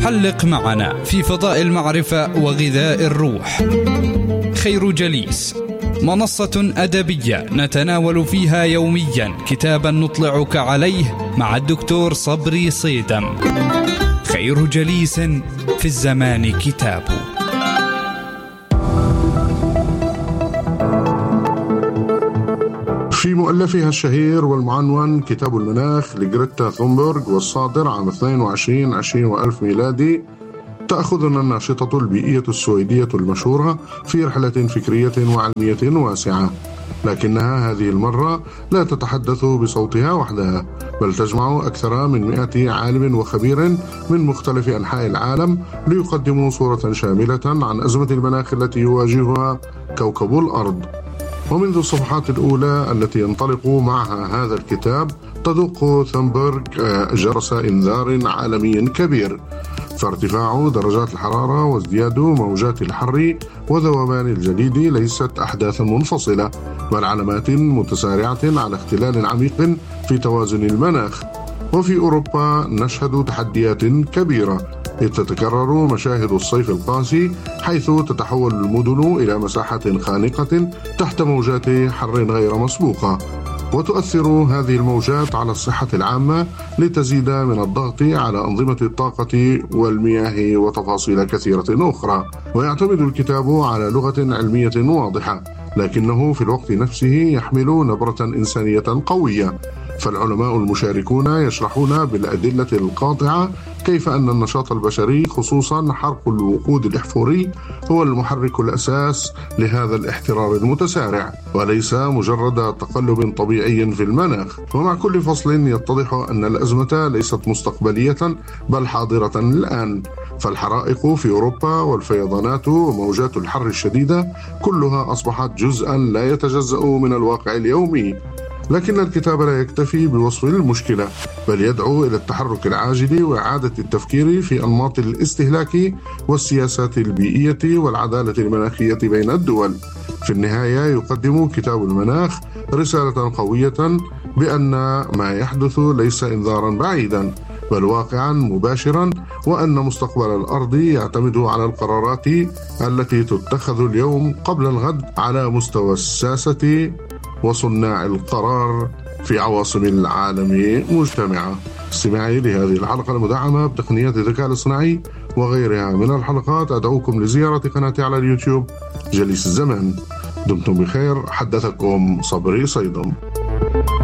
حلق معنا في فضاء المعرفة وغذاء الروح. خير جليس، منصة أدبية نتناول فيها يوميا كتابا نطلعك عليه مع الدكتور صبري صيدم. خير جليس في الزمان كتاب. في مؤلفها الشهير والمعنون كتاب المناخ لغريتا ثونبرغ والصادر عام 22/20 ميلادي، تأخذنا الناشطة البيئية السويدية المشهورة في رحلة فكرية وعلمية واسعة، لكنها هذه المرة لا تتحدث بصوتها وحدها، بل تجمع أكثر من 100 عالم وخبير من مختلف أنحاء العالم ليقدموا صورة شاملة عن أزمة المناخ التي يواجهها كوكب الأرض. ومنذ الصفحات الأولى التي ينطلق معها هذا الكتاب تدق ثونبرغ جرس إنذار عالمي كبير، فارتفاع درجات الحرارة وازدياد موجات الحر وذوبان الجليد ليست أحداثا منفصلة، بل علامات متسارعة على اختلال عميق في توازن المناخ. وفي أوروبا نشهد تحديات كبيرة، إذ تتكرر مشاهد الصيف القاسي، حيث تتحول المدن إلى مساحات خانقة تحت موجات حر غير مسبوقة، وتؤثر هذه الموجات على الصحة العامة لتزيد من الضغط على أنظمة الطاقة والمياه وتفاصيل كثيرة أخرى. ويعتمد الكتاب على لغة علمية واضحة، لكنه في الوقت نفسه يحمل نبرة إنسانية قوية، فالعلماء المشاركون يشرحون بالأدلة القاطعة كيف أن النشاط البشري، خصوصا حرق الوقود الأحفوري، هو المحرك الأساس لهذا الاحترار المتسارع، وليس مجرد تقلب طبيعي في المناخ. ومع كل فصل يتضح أن الأزمة ليست مستقبلية بل حاضرة الآن، فالحرائق في أوروبا والفيضانات وموجات الحر الشديدة كلها أصبحت جزءا لا يتجزأ من الواقع اليومي. لكن الكتاب لا يكتفي بوصف المشكلة، بل يدعو إلى التحرك العاجل وإعادة التفكير في أنماط الاستهلاك والسياسات البيئية والعدالة المناخية بين الدول. في النهاية يقدم كتاب المناخ رسالة قوية بأن ما يحدث ليس إنذارا بعيدا، بل واقعا مباشرا، وأن مستقبل الأرض يعتمد على القرارات التي تتخذ اليوم قبل الغد على مستوى الساسة وصناع القرار في عواصم العالم مجتمعة. استماعي لهذه الحلقة المدعمة بتقنية الذكاء الاصطناعي وغيرها من الحلقات. أدعوكم لزيارة قناتي على اليوتيوب جليس الزمان. دمتم بخير، حدثكم صبري صيدم.